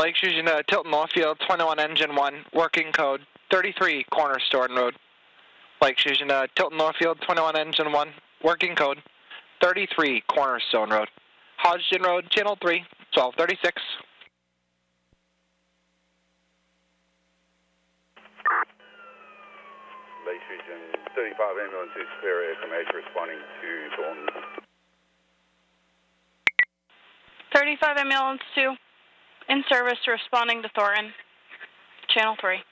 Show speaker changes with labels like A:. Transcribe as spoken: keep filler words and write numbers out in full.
A: Lakes Region uh, Tilton Northfield, twenty-one Engine one, working code thirty-three Cornerstone Road. Lakes Region uh, Tilton Northfield, twenty-one Engine one, working code thirty-three Cornerstone Road. Hodgson Road, Channel three, twelve thirty-six.
B: Lakes Region thirty-five ambulance is clear, S M H responding to Thornton.
C: thirty-five ambulance two, in service responding to Thornton, Channel three.